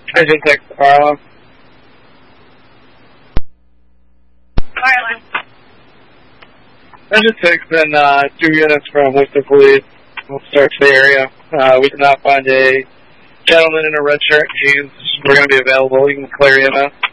Engine 6, Harlem. Harlem. Engine 6 and 2 units from Worcester Police will search the area. We did not find a gentleman in a red shirt and jeans. We're going to be available. You can clear EMS.